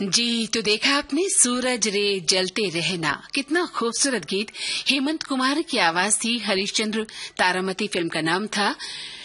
जी, तो देखा आपने सूरज रे जलते रहना, कितना खूबसूरत गीत। हेमंत कुमार की आवाज थी, हरिश्चंद्र तारामती फिल्म का नाम था।